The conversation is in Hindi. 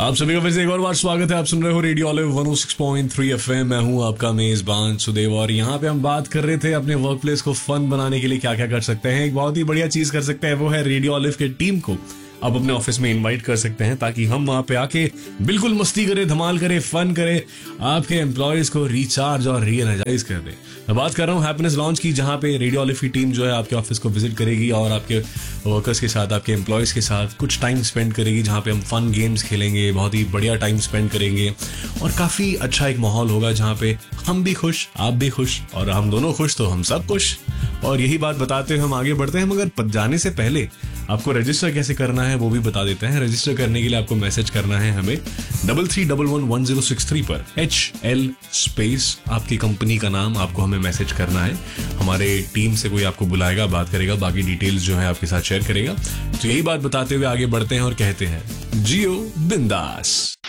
आप सभी का फिर से एक और बार स्वागत है। आप सुन रहे हो रेडियो ऑलिव 106.3 एफएम। मैं हूं आपका मेजबान सुदेव और यहाँ पे हम बात कर रहे थे अपने वर्क प्लेस को फन बनाने के लिए क्या क्या कर सकते हैं। एक बहुत ही बढ़िया चीज कर सकते हैं, वो है रेडियो ऑलिव के टीम को आप अपने ऑफिस में इनवाइट कर सकते हैं ताकि हम वहां पे आके बिल्कुल मस्ती करें, धमाल करें, फन करें, आपके एम्प्लॉयज को रिचार्ज और री एनर्जाइज कर दे। मैं बात कर रहा हूँ हैप्पीनेस लॉन्च की, जहां पे रेडियो ऑलिव की टीम जो है आपके ऑफिस को विजिट करेगी और आपके वर्कर्स के साथ, आपके एम्प्लॉयज के साथ कुछ टाइम स्पेंड करेगी, जहां पे हम फन गेम्स खेलेंगे, बहुत ही बढ़िया टाइम स्पेंड करेंगे और काफी अच्छा एक माहौल होगा जहां पे हम भी खुश, आप भी खुश और हम दोनों खुश तो हम सब खुश। और यही बात बताते हुए हम आगे बढ़ते हैं, मगर जाने से पहले आपको रजिस्टर कैसे करना है वो भी बता देते हैं। रजिस्टर करने के लिए आपको मैसेज करना है हमें 33111063 पर HL स्पेस आपकी कंपनी का नाम आपको हमें मैसेज करना है। हमारे टीम से कोई आपको बुलाएगा, बात करेगा, बाकी डिटेल्स जो है आपके साथ शेयर करेगा। तो यही बात बताते हुए आगे बढ़ते हैं और कहते हैं जियो बिंदास।